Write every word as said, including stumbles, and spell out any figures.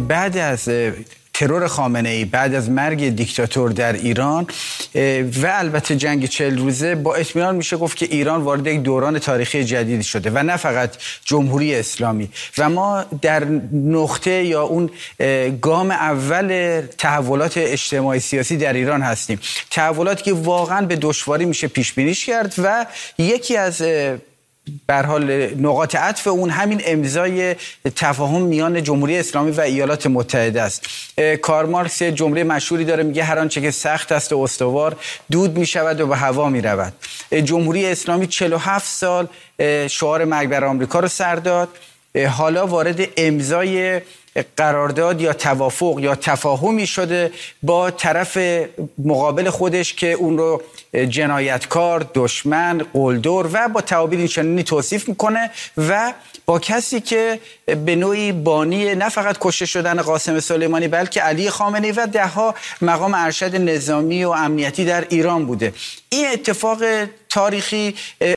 بعد از ترور خامنه‌ای، بعد از مرگ دیکتاتور در ایران و البته جنگ چهل روزه، با اطمینان میشه گفت که ایران وارد یک دوران تاریخی جدیدی شده و نه فقط جمهوری اسلامی. و ما در نقطه یا اون گام اول تحولات اجتماعی سیاسی در ایران هستیم، تحولاتی که واقعا به دشواری میشه پیش بینیش کرد و یکی از به هر حال نقاط عطف اون همین امضای تفاهم میان جمهوری اسلامی و ایالات متحده است. کارل مارکس جمله مشهوری داره، میگه هر آنچه که سخت است و استوار دود میشود و به هوا میرود. جمهوری اسلامی چهل و هفت سال شعار مرگ بر آمریکا رو سر داد، حالا وارد امضای قرارداد یا توافق یا تفاهمی شده با طرف مقابل خودش که اون رو جنایتکار، دشمن، قلدر و با تعابیر اینچنینی توصیف میکنه و با کسی که به نوعی بانی نه فقط کشته شدن قاسم سلیمانی بلکه علی خامنه‌ای و دهها مقام ارشد نظامی و امنیتی در ایران بوده. این اتفاق تاریخی